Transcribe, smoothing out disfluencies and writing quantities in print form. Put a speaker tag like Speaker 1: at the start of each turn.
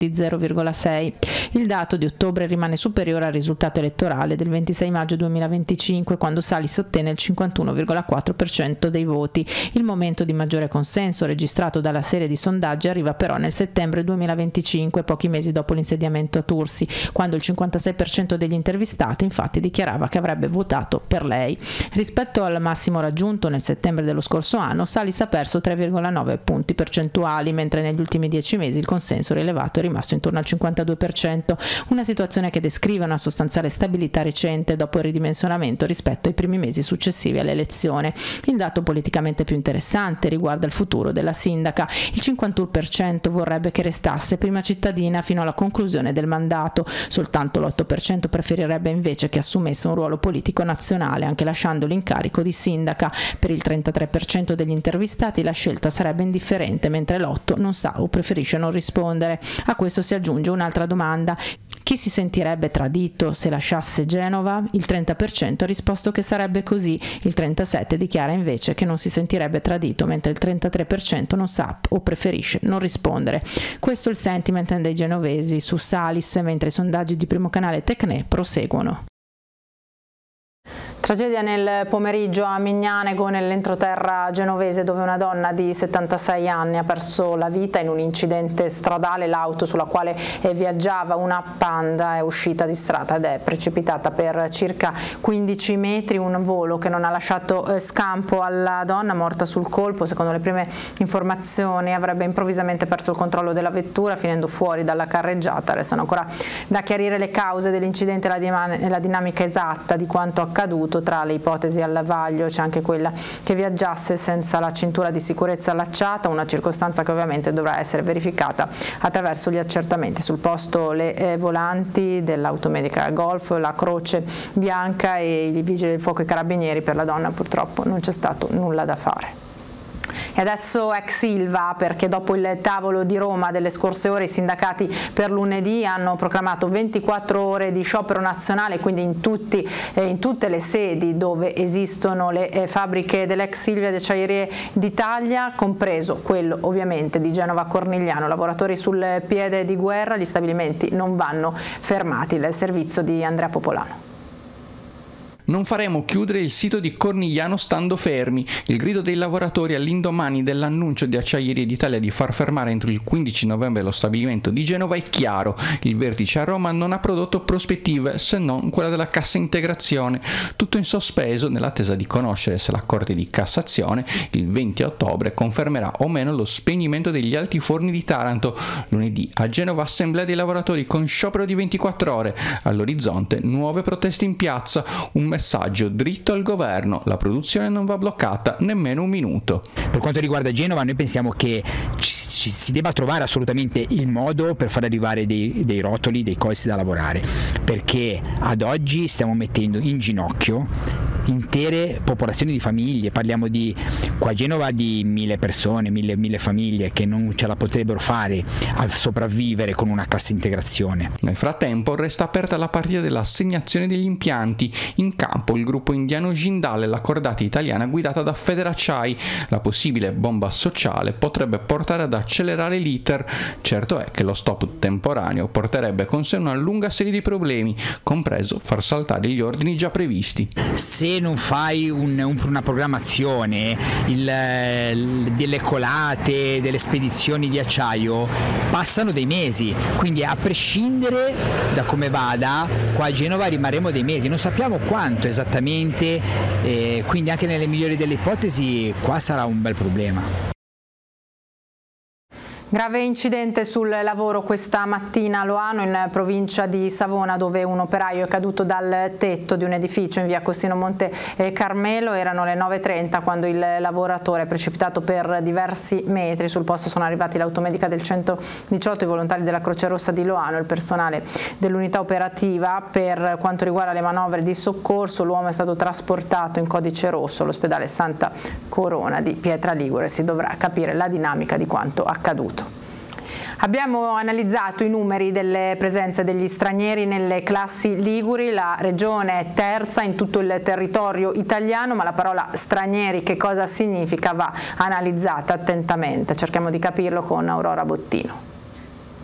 Speaker 1: di 0,6. Il dato di ottobre rimane superiore al risultato elettorale del 26 maggio 2025, quando Salis ottenne il 51,4% dei voti. Il momento di maggiore consenso registrato dalla serie di sondaggi arriva però nel settembre 2025, pochi mesi dopo l'insediamento a Tursi, quando il 56% degli intervistati infatti dichiarava che avrebbe votato per lei. Rispetto al massimo raggiunto nel settembre dello scorso anno, Salis ha perso 3,9 punti percentuali, mentre negli ultimi 10 mesi il consenso rilevato è rimasto intorno al 52%, una situazione che descrive una sostanziale stabilità recente dopo il ridimensionamento rispetto ai primi mesi successivi all'elezione. Il dato politicamente più interessante riguarda il futuro della sindaca. Il 51% vorrebbe che restasse prima cittadina fino alla conclusione del mandato, soltanto l'8% preferirebbe invece che assumesse un ruolo politico nazionale, anche lasciando l'incarico di sindaca. Per il 33% degli intervistati la scelta sarebbe indifferente, mentre l'8% non sa o preferisce non rispondere. A questo si aggiunge un'altra domanda: chi si sentirebbe tradito se lasciasse Genova? Il 30% ha risposto che sarebbe così, il 37% dichiara invece che non si sentirebbe tradito, mentre il 33% non sa o preferisce non rispondere. Questo è il sentiment dei genovesi su Salis, mentre i sondaggi di Primo Canale Tecne proseguono. Tragedia nel pomeriggio a Mignanego, nell'entroterra genovese, dove una donna di 76 anni ha perso la vita in un incidente stradale. L'auto sulla quale viaggiava, una Panda, è uscita di strada ed è precipitata per circa 15 metri, un volo che non ha lasciato scampo alla donna, morta sul colpo. Secondo le prime informazioni avrebbe improvvisamente perso il controllo della vettura, finendo fuori dalla carreggiata. Restano ancora da chiarire le cause dell'incidente e la dinamica esatta di quanto accaduto. Tra le ipotesi al vaglio c'è anche quella che viaggiasse senza la cintura di sicurezza allacciata, una circostanza che ovviamente dovrà essere verificata attraverso gli accertamenti. Sul posto le volanti dell'automedica Golf, la croce bianca e i vigili del fuoco e i carabinieri. Per la donna purtroppo non c'è stato nulla da fare. E adesso ex Ilva, perché dopo il tavolo di Roma delle scorse ore i sindacati per lunedì hanno proclamato 24 ore di sciopero nazionale, quindi in tutte le sedi dove esistono le fabbriche dell'ex Ilva e Acciaierie d'Italia, compreso quello ovviamente di Genova Cornigliano. Lavoratori sul piede di guerra, gli stabilimenti non vanno fermati. Il servizio di Andrea Popolano.
Speaker 2: Non faremo chiudere il sito di Cornigliano stando fermi. Il grido dei lavoratori all'indomani dell'annuncio di Acciaierie d'Italia di far fermare entro il 15 novembre lo stabilimento di Genova è chiaro. Il vertice a Roma non ha prodotto prospettive se non quella della cassa integrazione. Tutto in sospeso nell'attesa di conoscere se la Corte di Cassazione il 20 ottobre confermerà o meno lo spegnimento degli altiforni di Taranto. Lunedì a Genova assemblea dei lavoratori con sciopero di 24 ore. All'orizzonte nuove proteste in piazza. Un messaggio dritto al governo: la produzione non va bloccata nemmeno un minuto.
Speaker 3: Per quanto riguarda Genova, noi pensiamo che si debba trovare assolutamente il modo per far arrivare dei rotoli, dei costi da lavorare, perché ad oggi stiamo mettendo in ginocchio intere popolazioni di famiglie. Parliamo qua a Genova di 1000 persone, 1000 famiglie che non ce la potrebbero fare a sopravvivere con una cassa integrazione.
Speaker 2: Nel frattempo resta aperta la partita dell'assegnazione degli impianti. In campo il gruppo indiano Jindal e la cordata italiana guidata da Federacciai. La possibile bomba sociale potrebbe portare ad accelerare l'iter. Certo è che lo stop temporaneo porterebbe con sé una lunga serie di problemi, compreso far saltare gli ordini già previsti.
Speaker 3: Se non fai una programmazione delle colate, delle spedizioni di acciaio, passano dei mesi, quindi a prescindere da come vada, qua a Genova rimarremo dei mesi, non sappiamo quanto esattamente, quindi anche nelle migliori delle ipotesi qua sarà un bel problema.
Speaker 1: Grave incidente sul lavoro questa mattina a Loano, in provincia di Savona, dove un operaio è caduto dal tetto di un edificio in via Costino Monte Carmelo. Erano le 9:30 quando il lavoratore è precipitato per diversi metri. Sul posto sono arrivati l'automedica del 118, i volontari della Croce Rossa di Loano e il personale dell'unità operativa. Per quanto riguarda le manovre di soccorso, l'uomo è stato trasportato in codice rosso all'ospedale Santa Corona di Pietra Ligure. Si dovrà capire la dinamica di quanto accaduto. Abbiamo analizzato i numeri delle presenze degli stranieri nelle classi liguri. La regione è terza in tutto il territorio italiano, ma la parola stranieri che cosa significa va analizzata attentamente. Cerchiamo di capirlo con Aurora Bottino.